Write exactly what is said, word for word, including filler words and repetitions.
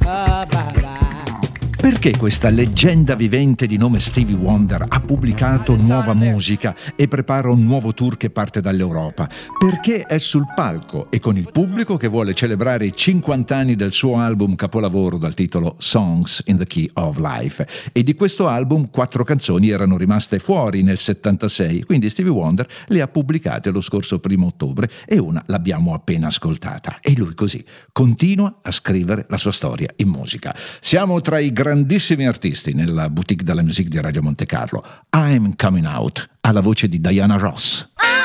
Perché questa leggenda vivente di nome Stevie Wonder ha pubblicato nuova musica e prepara un nuovo tour che parte dall'Europa? Perché è sul palco e con il pubblico che vuole celebrare i cinquanta anni del suo album capolavoro dal titolo Songs in the Key of Life. E di questo album quattro canzoni erano rimaste fuori nel settantasei, quindi Stevie Wonder le ha pubblicate lo scorso primo ottobre e una l'abbiamo appena ascoltata. E lui così continua a scrivere la sua storia in musica. Siamo tra i grandissimi artisti nella boutique della musique di Radio Monte Carlo. I'm Coming Out, alla voce di Diana Ross.